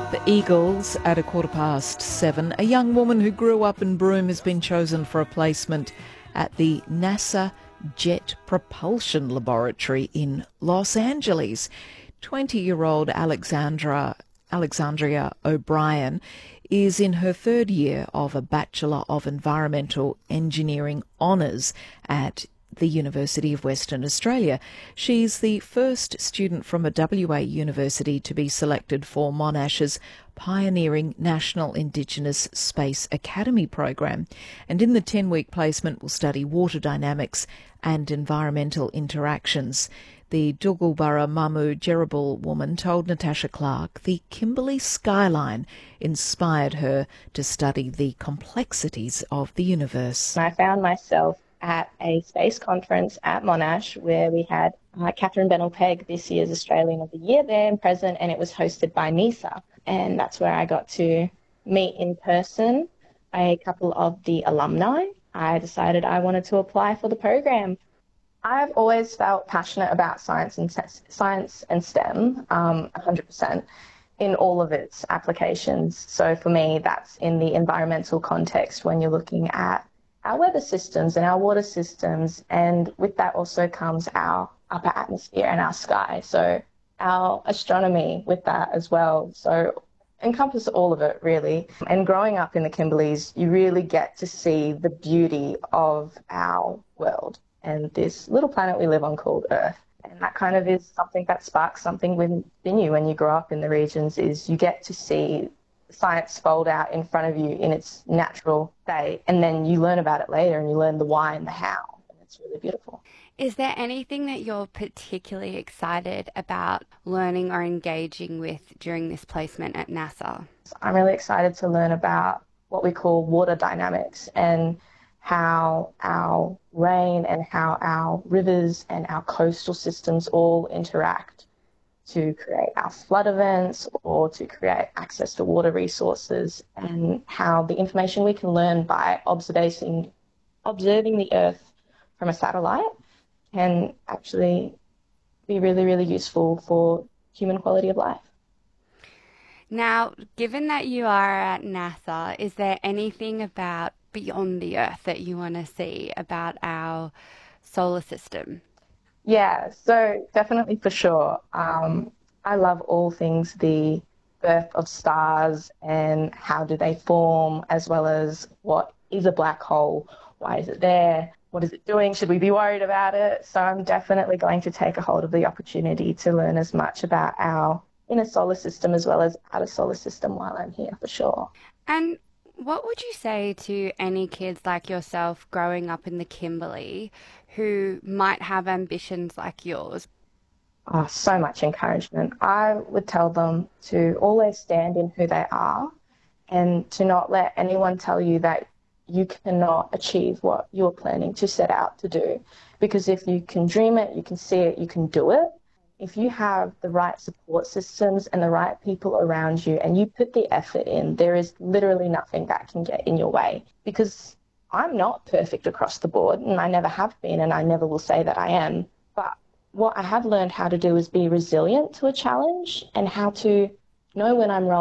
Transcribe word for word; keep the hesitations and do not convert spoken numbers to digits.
The Eagles at a quarter past seven. A young woman who grew up in Broome has been chosen for a placement at the NASA Jet Propulsion Laboratory in Los Angeles. twenty-year-old Alexandra Alexandria O'Brien is in her third year of a Bachelor of Environmental Engineering honours at the University of Western Australia. She's the first student from a W A university to be selected for Monash's pioneering National Indigenous Space Academy program, and in the ten-week placement will study water dynamics and environmental interactions. The Dugulbara Mamu Djerabul woman told Natasha Clark the Kimberley skyline inspired her to study the complexities of the universe. I found myself at a space conference at Monash where we had uh, Catherine Bennell-Pegg, this year's Australian of the Year, there and present, and it was hosted by NISA. And that's where I got to meet in person a couple of the alumni. I decided I wanted to apply for the program. I've always felt passionate about science and science and STEM, um, one hundred percent, in all of its applications. So for me, that's in the environmental context when you're looking at our weather systems and our water systems, and with that also comes our upper atmosphere and our sky. So our astronomy with that as well. So encompass all of it, really. And growing up in the Kimberleys, you really get to see the beauty of our world and this little planet we live on called Earth. And that kind of is something that sparks something within you when you grow up in the regions, is you get to see science fold out in front of you in its natural state, and then you learn about it later and you learn the why and the how, and it's really beautiful. Is there anything that you're particularly excited about learning or engaging with during this placement at NASA? I'm really excited to learn about what we call water dynamics and how our rain and how our rivers and our coastal systems all interact to create our flood events or to create access to water resources, and how the information we can learn by observing, observing the Earth from a satellite can actually be really, really useful for human quality of life. Now, given that you are at NASA, is there anything about beyond the Earth that you want to see about our solar system? Yeah, so definitely for sure. Um, I love all things the birth of stars and how do they form, as well as what is a black hole, why is it there, what is it doing, should we be worried about it? So I'm definitely going to take a hold of the opportunity to learn as much about our inner solar system as well as outer solar system while I'm here, for sure. And what would you say to any kids like yourself growing up in the Kimberley who might have ambitions like yours? Oh, so much encouragement. I would tell them to always stand in who they are and to not let anyone tell you that you cannot achieve what you're planning to set out to do. Because if you can dream it, you can see it, you can do it. If you have the right support systems and the right people around you and you put the effort in, there is literally nothing that can get in your way. Because I'm not perfect across the board, and I never have been, and I never will say that I am. But what I have learned how to do is be resilient to a challenge and how to know when I'm wrong